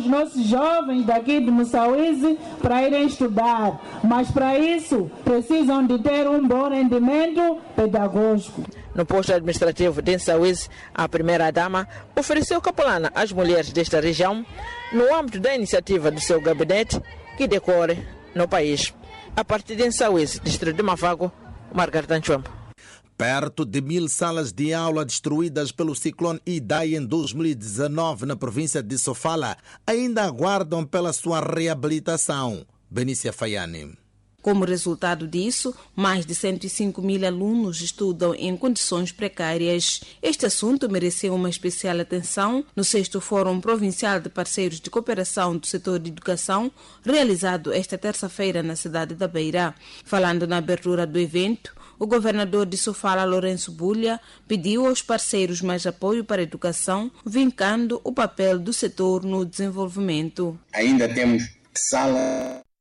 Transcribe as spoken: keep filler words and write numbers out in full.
os nossos jovens daqui de Moçambique para irem estudar, mas para isso precisam de ter um bom rendimento pedagógico. No posto administrativo de Moçambique, a primeira-dama ofereceu capelana às mulheres desta região no âmbito da iniciativa do seu gabinete que decorre no país. A partir de Moçambique, distrito de Mavago, Margarida Nchombo. Perto de mil salas de aula destruídas pelo ciclone Idai em dois mil e dezenove na província de Sofala ainda aguardam pela sua reabilitação. Benícia Faiani. Como resultado disso, mais de cento e cinco mil alunos estudam em condições precárias. Este assunto mereceu uma especial atenção no sexto Fórum Provincial de Parceiros de Cooperação do Setor de Educação, realizado esta terça-feira na cidade da Beira. Falando na abertura do evento, o governador de Sofala, Lourenço Bulha, pediu aos parceiros mais apoio para a educação, vincando o papel do setor no desenvolvimento. Ainda temos sala